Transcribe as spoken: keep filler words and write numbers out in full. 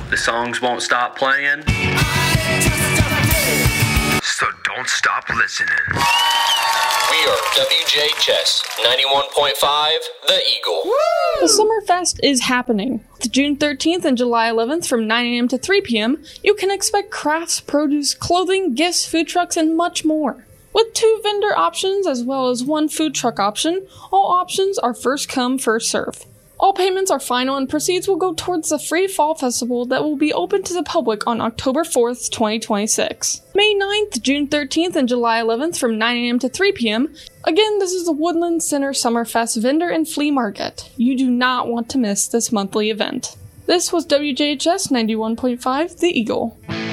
The songs won't stop playing. So don't stop listening. We are W J H S ninety-one point five, The Eagle. Woo! The Summerfest is happening. June thirteenth and July eleventh from nine a.m. to three p.m., you can expect crafts, produce, clothing, gifts, food trucks, and much more. With two vendor options as well as one food truck option, all options are first come, first serve. All payments are final and proceeds will go towards the free fall festival that will be open to the public on October fourth, twenty twenty-six. May ninth, June thirteenth, and July eleventh from nine a.m. to three p.m. Again, this is the Woodland Center Summerfest Vendor and Flea Market. You do not want to miss this monthly event. This was W J H S ninety-one point five, The Eagle.